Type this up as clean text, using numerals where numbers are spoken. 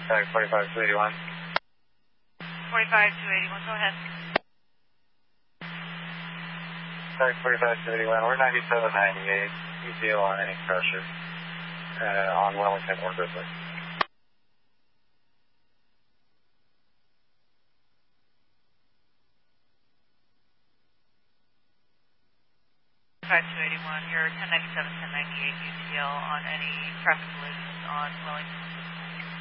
Tag 45281. 45281, go ahead. Tag 45281, we're 9798. ETO on any pressure on Wellington or Grizzly. 5281, you're 1097, 1098 UTL on any traffic collisions on Wellington.